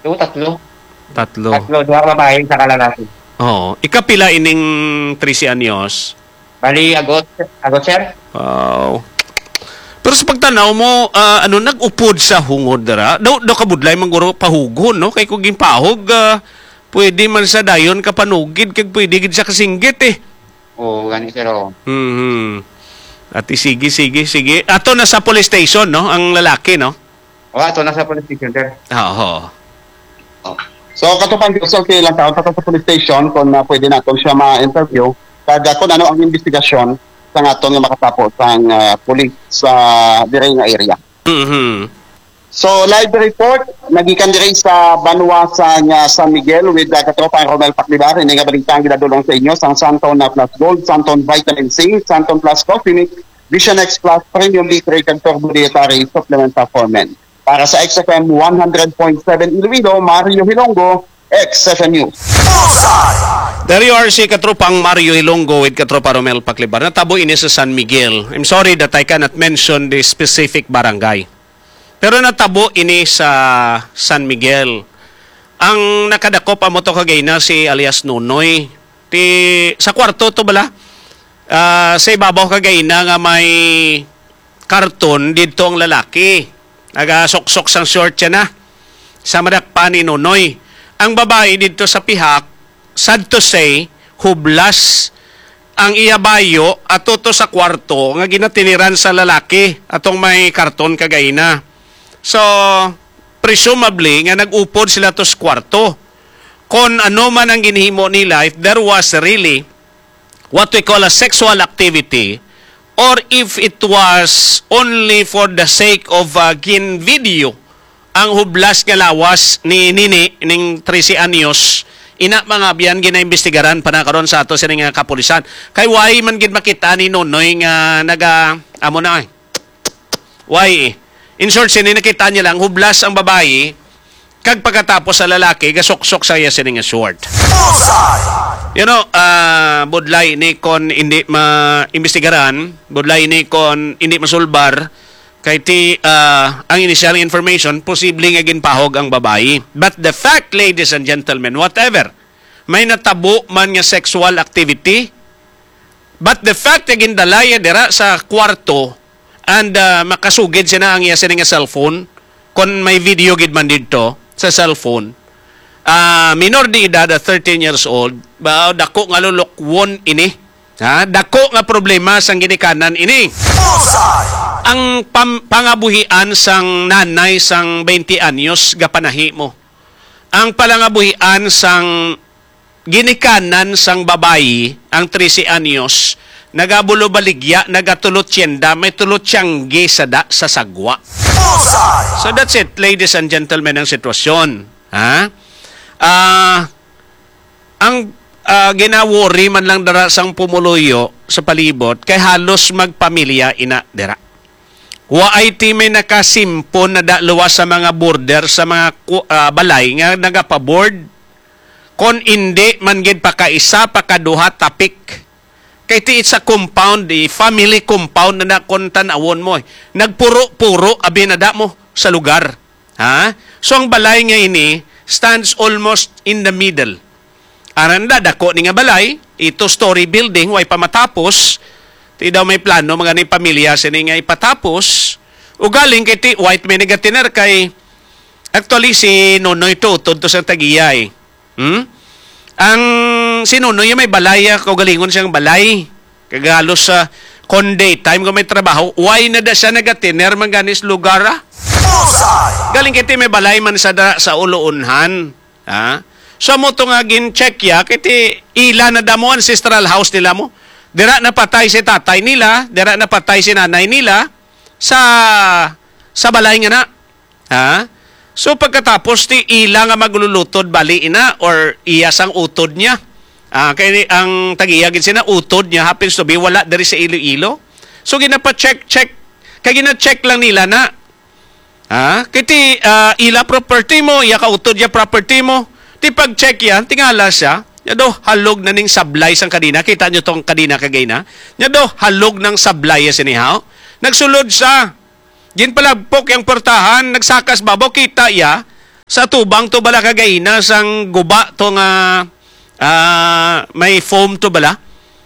Yung tatlo. Tatlo. Tatlo, duha ka babae, sa kalalaki. Oo. Ikapila ining 13 anyos. Bali, agot sir? Wow. Pero sa pagtanaw mo, nag-upod sa hungod dara. Daw kabudlay manguro pahugon, no? Kay kung ginpahog, pwede man sa dayon kapanugid, kag pwede gid sa kasinggit eh. Oo, gani sir, oo. At sige. Ato na sa police station, no? Ang lalaki, no? O, ato na sa police station, sir. Oo. So, katupang gusto okay lang taon sa police station kung pwede natin siya ma-interview. Kada kung ano ang investigasyon sa aton nga makatapos ang police sa dire nga area. So, live report, nagikan dire sa Banwa sa San Miguel with katropang Romel Paclibar. Hindi nga balita ang ginadulong sa inyo sa Santon na Plus Gold, Santon Vitamin C, Santon Plus Coffee, Vision X Plus Premium Literate and Turbo Dietary Supplement Performance. Para sa XFM 100.7 Iloilo, Mario Hilongo, XFM News. There you are, si Katropang Mario Hilongo with Katropa Romel Paclibar. Natabo ini sa San Miguel. I'm sorry that I cannot mention the specific barangay. Pero natabo ini sa San Miguel. Ang nakadakop ang moto kagay na si alias Nunoy. Sa kwarto to bala. Sa ibabaw kagay na nga may karton dito ang lalaki. Nagasok-sok sang short siya na. Sa madakpa ni Nunoy. Ang babae dito sa pihak, sad to say, hublas ang iyabayo at to sa kwarto nga ginatiniran sa lalaki atong may karton kagay na. So, presumably, nga nag-upod sila to sa kwarto. Kung ano man ang ginhimo nila, if there was really what we call a sexual activity, or if it was only for the sake of gin video, ang hublas nga lawas ni Nini, ning 13 anyos, ina mga biyan ginaimbestigaran pa na karon sa ato sining kapulisan. Kay why man gid makita ni Nonoy nga amo na ay. Why? In short, nakita niya lang, hublas ang babae, kag pagkatapos sa lalaki, gasok-sok saya sining short. You know, budlay ni kon hindi maimbestigaran, budlay ni kon hindi masulbar, kay ang initial information, posible nga ginpahog ang babae. But the fact, ladies and gentlemen, whatever, may natabo man nga sexual activity, but the fact nga gindalaya dira sa kwarto, and makasugid siya na ang iya nga cellphone, kung may video gid man dito sa cellphone, minor de edad, 13 years old, dako nga lulukwon ini. Dako nga problema sang ginikanan ini. Ang pangabuhian sang nanay sang 20 anyos gapanahi mo. Ang palangabuhian sang ginikanan sang babayi, ang 13 anyos, nagabulo baligya, nagatulot tiyenda, may tulot tiyanggi sa sagwa. So that's it, ladies and gentlemen, ang sitwasyon. Ang ginawori man lang dara sang pumuluyo sa palibot, kay halos magpamilya ina dira. Waay ti may nakasimpon na luwas sa mga border, sa mga balay nga nagapaboard. Kon hindi, man gid pakaisa, pakaduha, tapik. Kay ti it's a compound, family compound na kon tanawon mo. Nagpuro-puro, abinada mo sa lugar. So ang balay nga ini stands almost in the middle. Aranda, dako ni nga balay, ito story building, way pa matapos. Ti daw may plano, mga ni pamilya, sini nga ipatapos. Ugaling kay ti white may negatiner kay actually si Nonoy to sa Tagiyay. Ang si Nonoy may balaya, kaugalingon siyang balay. Kagalos sa konday time kung may trabaho, why na da siya negatiner maganis lugar galing kay ti may balay man sa uloonhan. So mo to nga gin-check ya, kay ti ila na damo ancestral house nila mo. Dira napatay si tatay nila, dira napatay si nanay nila sa balay nga na. So pagkatapos ti ila nga maglulutod bali ina or iyas ang utod niya. Kaya ang tagiyagin sina utod niya happens to be wala diri sa Iloilo. So ginapa-check. Kaya gina-check lang nila na kiti ila property mo, iya ka utod ya property mo. Ti pag-check yan, tingala siya. Nyado, halog na ning sablay sang kadina. Kita nyo tong kadina kagay na. Nyado, halog ng sablay sinihaw. Nagsulod sa. Gin palagpok yung portahan, nagsakas babaw, kita ya. Sa tubang to bala kagaina sang guba to nga may foam to bala.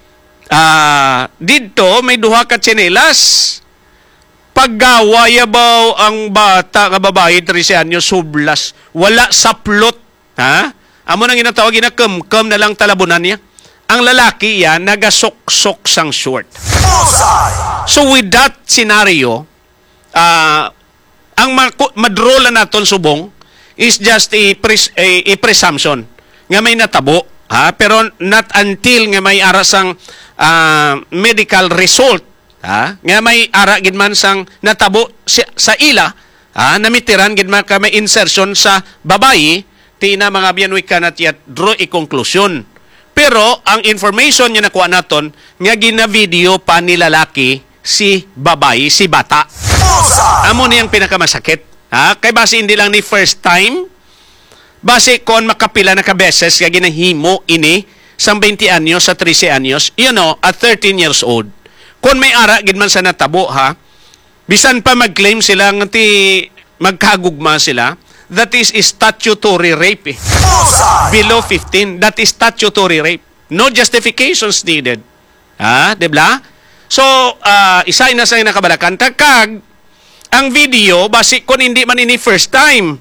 Dito may duha ka tsinelas. Paggaway baw ang bata nga babae 13 anyos sublas, wala saplot, ha? Amo nang ginatawag na kem-kem na lang talabunan niya. Ang lalaki yan nagasok-sok sang short. So with that scenario, ang madrola naton subong is just a presumption nga may natabo, ha? Pero not until nga may arasang medical result, ha? Nga may ara gid man sang natabo sa ila, ha? Namitiran gid man ka may insertion sa babayi, tina mga biyanwi kanat yat draw a conclusion. Pero ang information niya nakuha naton nga gina-video pa ni lalaki si babayi, si bata. Amo niyang pinakamasakit, ha? Kay base hindi lang ni first time, base kon makapila na kabeses nga ginahimo ini sang 20 anyos sa 13 anyos, at 13 years old. Kung may ara gid man sa natabo, ha, bisan pa mag-claim sila nga ti magkagugma sila, that is statutory rape. Below 15, that is statutory rape. No justifications needed. Ha, dibla? So, isa na sa nakabalakan. Kag, ang video, basi kung hindi man ini first time,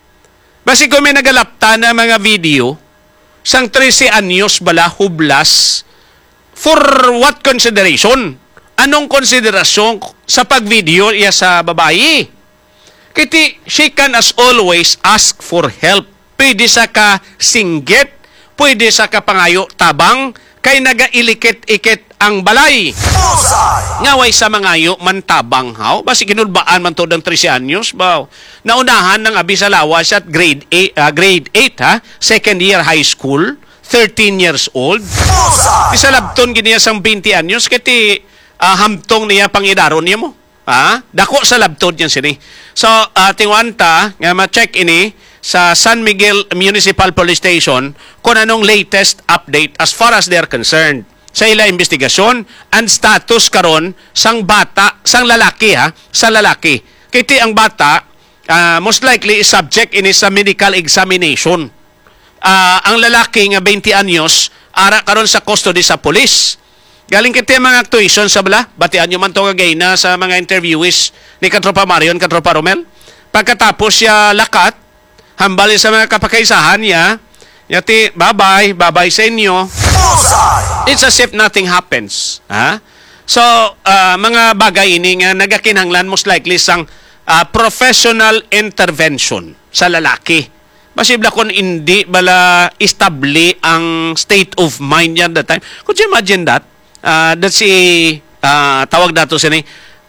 basi kung may nagalapta na mga video, sang 13 anyos bala hublas, for what consideration? Anong konsiderasyon sa pag-video iya sa babayi? Kiti, she can as always ask for help. Pwede sa ka singgit, pwede sa ka pangayo tabang, kay nagailikit-ikit ang balay. Ngaway sa mangayo man tabang haw, basi kinulbaan man to ng 13 anyos, baw. Naunahan ng abi sa lawas at grade 8, ha? Second year high school, 13 years old. Isa labton giniya sang 20 anyos, kiti hamtong niya pangidaron niya mo. Ha? Dako sa labton niya sini. So, tingwanta, nga ma-check ini sa San Miguel Municipal Police Station kung anong latest update as far as they're concerned sa ila investigasyon and status karon sang bata, sang lalaki, ha? Sa lalaki. Kiti ang bata, most likely is subject ini sa medical examination. Ang lalaki nga 20 anyos, ara karon sa custody sa police. Galing kiti mga actuation sa bala, batian nyo man to kagay na sa mga interviewees ni Katropa Marion, Katropa Romel. Pagkatapos siya lakat, hambali sa mga kapakaisahan niya, yati, bye-bye sa inyo. It's as if nothing happens. Ha? So, mga bagay ini nga nagakinahanglan most likely sang professional intervention sa lalaki. Masibla kung hindi bala establi ang state of mind niya that time. Could you imagine that? That's tawag dato siya ni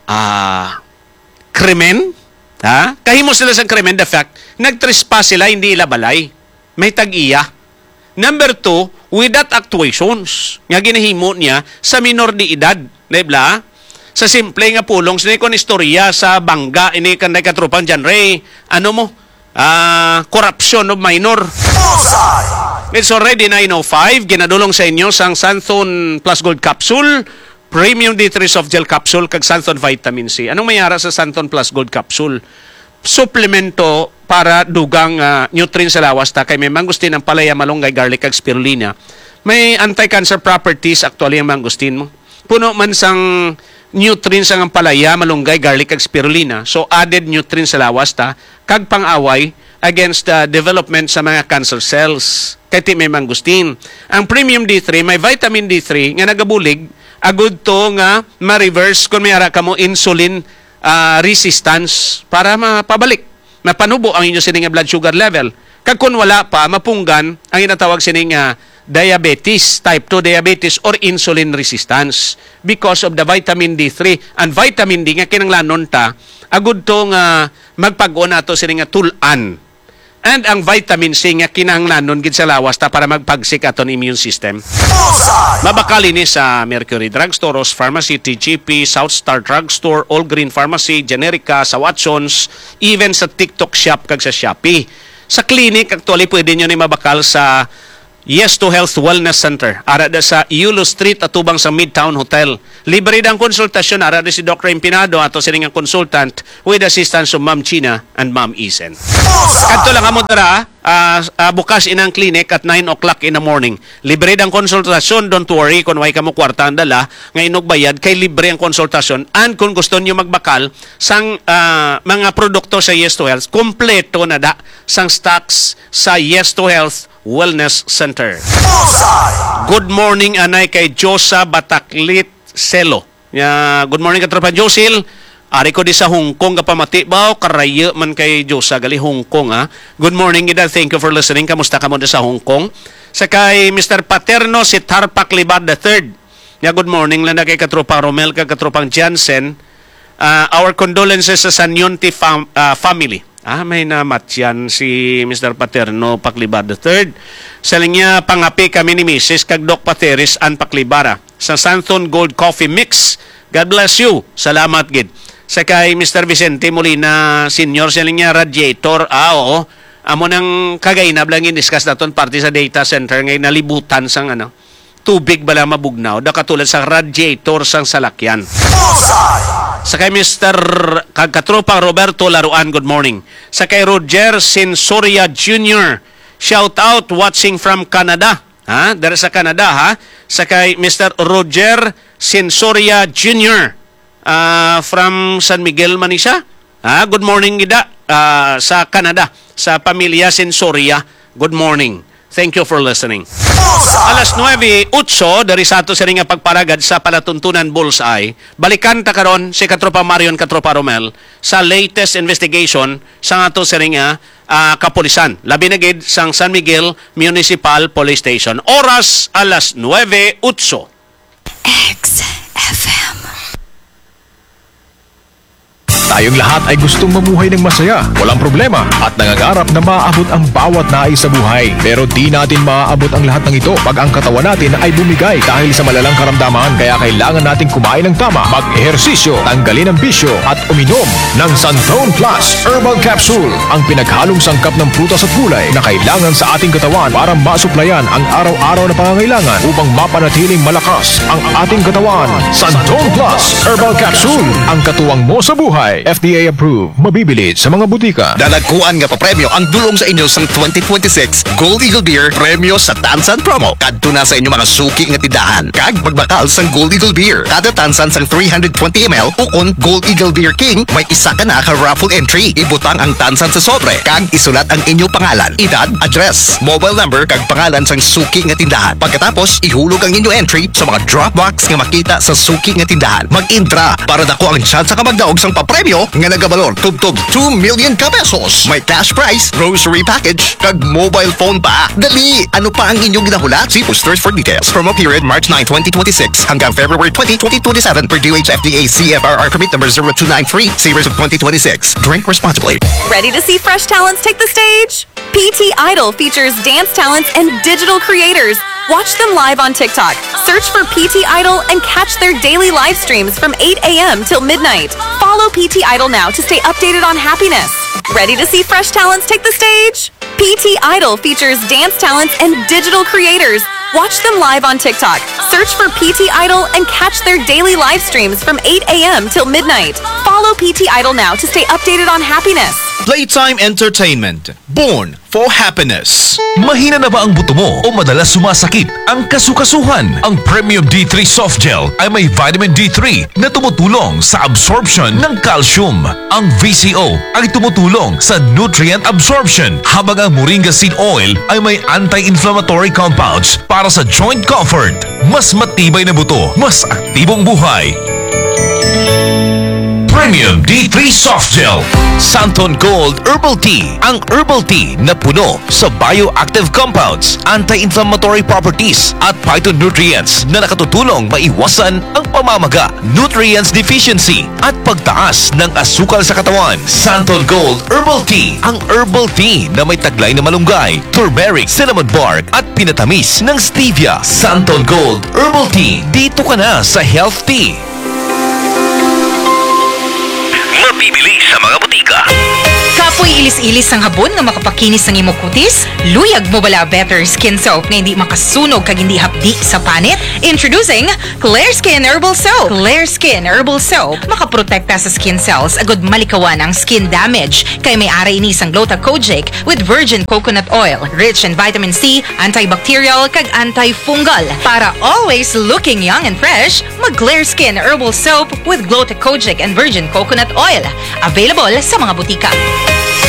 krimen. Ha? Kahimo sila sa krimen, the fact, nag-trespass sila, hindi ila balay. May tag-iya. Number 2, with that actuations, nga ginahimo niya sa minor de edad. Dibla? Sa simple nga pulong, sini kon istorya sa bangga, ini kanday katropang John Ray, ano mo? Corruption of minor. It's already 9:05. Ginadulong sa inyo sang Santhon Plus Gold Capsule, Premium D3 Soft Gel Capsule, kag Santhon Vitamin C. Anong mayara sa Santhon Plus Gold Capsule? Supplemento para dugang nutrients sa lawas ta kay may mangustin ang palaya, malunggay, garlic, kag spirulina. May anti-cancer properties actually ang mangustin mo. Puno man sang nutrients ang palaya, malunggay, garlic, kag spirulina. So added nutrients sa lawas ta kag pang-away against the development sa mga cancer cells. Kaya may mangustin. Ang Premium D3, may vitamin D3 nga nagabulig, agud to nga ma-reverse kung may ara ka mo insulin resistance para mapabalik. Mapanubo ang inyo sining blood sugar level. Kag kung wala pa, mapunggan ang inatawag sining diabetes, type 2 diabetes or insulin resistance because of the vitamin D3 and vitamin D nga kinanglanon ta agud to nga magpag-o nato sining tulan. And ang vitamin C nga kinahanglanon gid sa lawas ta para magpagsik aton immune system. Mabakal ini sa Mercury Drugstore, Ross Pharmacy, TGP, South Star Drugstore, All Green Pharmacy, Generica, sa Watsons, even sa TikTok Shop kag sa Shopee. Sa clinic actually pwede nyo ni mabakal sa Yes to Health Wellness Center. Ara da sa Yulo Street atubang sa Midtown Hotel. Libre dang konsultasyon. Ara da si Dr. Empinado ato sining nga consultant with assistance of Ma'am China and Ma'am Isen. Kadto lang amo dara, bukas inang clinic at 9 o'clock in the morning. Libre dang konsultasyon. Don't worry kung way kamo kwarta ang dala nga inog bayad kay libre ang konsultasyon. And kung gusto niyo magbakal sang mga produkto sa Yes to Health, kompleto na da sang stocks sa Yes to Health Wellness Center. Good morning anay kay Josa Bataklit Selo. Good morning katropa Josil. Ari ko di sa Hong Kong kapamati ba karayo man kay Josa gali Hong Kong ha. Good morning ida. Thank you for listening. Kamusta ka mo sa Hong Kong? Sa kay Mr. Paterno si Tarpak Libad III. Good morning lang na kay katropa Romel kag katropang Jansen. Our condolences sa Sanyonti family. May namatyan si Mr. Paterno Paklibad III. Sa linya pangapi kami ni Mrs. kag Doc Pateris an Paklibara sa Santon Gold Coffee Mix. God bless you. Salamat gid. Sa kay Mr. Vicente Molina Senior sa linya radiator. Oo. Amo nang kagainab lang in-discuss naton parte sa data center ngay nalibutan sang tubig bala mabugnaw da katulad sa radiator sang salakyan. Sa kay Mr. Kagkatropang Roberto Laruan, good morning. Sa kay Roger Sensoria Jr., shout out watching from Canada. Dari sa Canada, ha? Sa kay Mr. Roger Sensoria Jr., from San Miguel, Manisa. Good morning, gida. Sa Canada, sa pamilya Sensoria, good morning. Thank you for listening. Alas 9:08 dari sa ato sa ring pagparagad sa palatuntunan Bullseye. Balikan ta karon si Katropa Marion Katropa Romel sa latest investigation sa ato sa ring kapulisan. Labi na gid sang San Miguel Municipal Police Station. Oras alas 9:08. XFM. Tayong lahat ay gustong mamuhay ng masaya, walang problema, at nangangarap na maaabot ang bawat nais sa buhay. Pero di natin maaabot ang lahat ng ito pag ang katawan natin ay bumigay dahil sa malalang karamdaman. Kaya kailangan nating kumain ng tama, mag-ehersisyo, tanggalin ang bisyo, at uminom ng Santon Plus Herbal Capsule, ang pinaghalong sangkap ng prutas at gulay na kailangan sa ating katawan para masuplayan ang araw-araw na pangangailangan upang mapanatiling malakas ang ating katawan. Santon Plus Herbal Capsule, ang katuwang mo sa buhay. FDA approved. Mabibili sa mga butika. Dalagkuan nga pa premyo ang dulong sa inyo sang 2026 Gold Eagle Beer Premyo sa Tansan Promo. Kadto na sa inyo mga suki nga tindahan. Kag magbakal sang Gold Eagle Beer. Kada tansan sang 320 ml ukon Gold Eagle Beer King, may isa ka na raffle entry. Ibutang ang tansan sa sobre. Kag isulat ang inyo pangalan, edad, address, mobile number, kag pangalan sang suki nga tindahan. Pagkatapos, ihulog ang inyo entry sa mga drop box nga makita sa suki nga tindahan. Mag-intra para dako ang chance ka magdaog sang papremyo nga nagabalor tubtob 2 million ka pesos. May cash prize, grocery package, kag mobile phone pa. Dali! Ano pa ang inyong ginahulat? See posters for details. Promo period March 9, 2026 hanggang February 20, 2027 per DOH-FDA CFRR permit number 0293 series of 2026. Drink responsibly. Ready to see fresh talents take the stage? PT Idol features dance talents and digital creators. Watch them live on TikTok. Search for PT Idol and catch their daily live streams from 8 a.m. till midnight. Follow PT Idol now to stay updated on happiness. Ready to see fresh talents take the stage? PT Idol features dance talents and digital creators. Watch them live on TikTok. Search for PT Idol and catch their daily live streams from 8 a.m. till midnight. Follow PT Idol now to stay updated on happiness. Playtime Entertainment. Born for happiness. Mahina na ba ang buto mo o madalas sumasakit ang kasukasuhan? Ang Premium D3 Soft Gel ay may vitamin D3 na tumutulong sa absorption ng calcium. Ang VCO ay tumutulong sa nutrient absorption, habang ang Moringa Seed Oil ay may anti-inflammatory compounds para sa joint comfort. Mas matibay na buto, mas aktibong buhay. Premium D3 Soft Gel. Santon Gold Herbal Tea. Ang herbal tea na puno sa bioactive compounds, anti-inflammatory properties at phytonutrients na nakatutulong maiwasan ang pamamaga, nutrients deficiency at pagtaas ng asukal sa katawan. Santon Gold Herbal Tea. Ang herbal tea na may taglay na malunggay, turmeric, cinnamon bark at pinatamis ng stevia. Santon Gold Herbal Tea. Dito ka na sa Health Tea. Mabibili sa mga butika. Apoy ilis-ilis ang habon nga makapakinis ng imong kutis? Luyag mo bala better skin soap nga hindi makasunog kag hindi hapdi sa panit? Introducing Clear Skin Herbal Soap. Clear Skin Herbal Soap makaprotekta sa skin cells agud malikawan ang skin damage kay may ara ini sang Gluta-Kojic with virgin coconut oil, rich in vitamin C, antibacterial kag antifungal. Para always looking young and fresh, mag Clear Skin Herbal Soap with Gluta-Kojic and virgin coconut oil. Available sa mga butika.